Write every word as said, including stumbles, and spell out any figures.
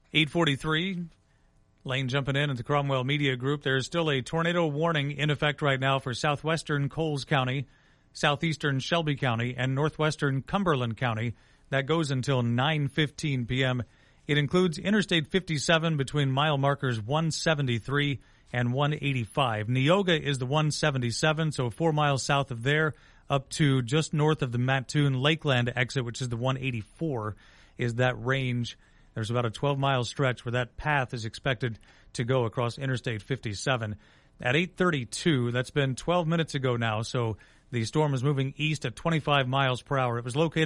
eight forty-three, Lane jumping in at the Cromwell Media Group. There's still a tornado warning in effect right now for southwestern Coles County, southeastern Shelby County, and northwestern Cumberland County. That goes until nine fifteen p.m. It includes Interstate fifty-seven between mile markers one seventy-three and one eighty-five. Neoga is the one seventy-seven, so four miles south of there, up to just north of the Mattoon Lakeland exit, which is the one eighty-four, is that range. There's about a twelve-mile stretch where that path is expected to go across Interstate fifty-seven. At eight thirty-two, that's been twelve minutes ago now, so the storm is moving east at twenty-five miles per hour. It was located